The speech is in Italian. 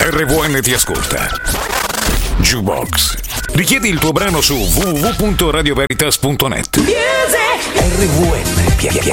RVN ti ascolta. Jukebox. Richiedi il tuo brano su www.radioveritas.net. RVN